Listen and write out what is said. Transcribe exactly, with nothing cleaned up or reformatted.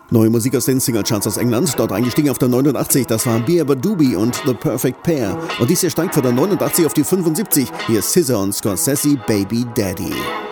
Neue Musik aus den Singlecharts aus England, dort eingestiegen auf der neunundachtzig, das waren Beaver Doobie und The Perfect Pair. Und dies hier steigt von der neunundachtzig auf die fünfundsiebzig, hier ist S Z A und Scorsese, Baby Daddy.